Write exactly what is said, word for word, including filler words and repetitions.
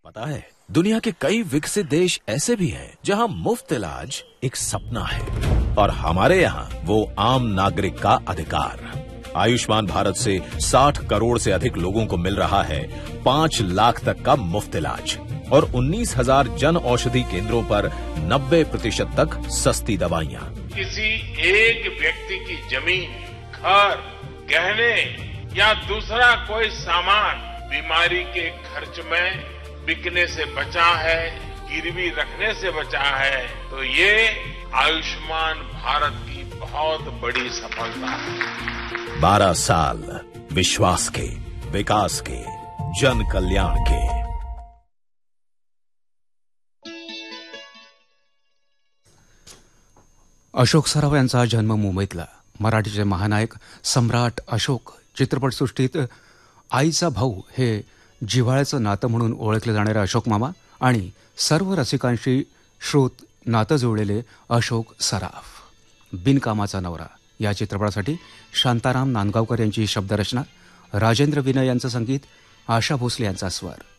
पता है, दुनिया के कई विकसित देश ऐसे भी हैं जहां मुफ्त इलाज एक सपना है और हमारे यहाँ वो आम नागरिक का अधिकार। आयुष्मान भारत से साठ करोड़ से अधिक लोगों को मिल रहा है पांच लाख तक का मुफ्त इलाज और उन्नीस हजार जन औषधि केंद्रों पर नब्बे प्रतिशत तक सस्ती दवाइयाँ। किसी एक व्यक्ति की जमीन, घर, गहने या दूसरा कोई सामान बीमारी के खर्च में बिकने से बचा है, गिरवी रखने से बचा है, तो ये आयुष्मान भारत की बहुत बड़ी सफलता है। बारह साल विश्वास के, विकास के, जन कल्याण के। अशोक सराफ यांचा जन्म मुंबईतला मराठीचे महानायक सम्राट अशोक चित्रपटसृष्टीत आईचा भाऊ हे जिव्हाळ्याचं नातं म्हणून ओळखले जाणारे अशोक मामा आणि सर्व रसिकांशी श्रोत नातं जुळलेले अशोक सराफ। बिनकामाचा नवरा या चित्रपटासाठी शांताराम नांदगावकर यांची शब्दरचना, राजेंद्र विनय यांचं संगीत, आशा भोसले यांचा स्वर।